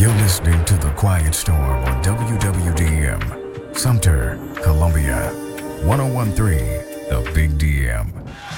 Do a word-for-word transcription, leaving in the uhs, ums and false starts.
You're listening to The Quiet Storm on W W D M, Sumter, Columbia. one oh one point three, The Big D M.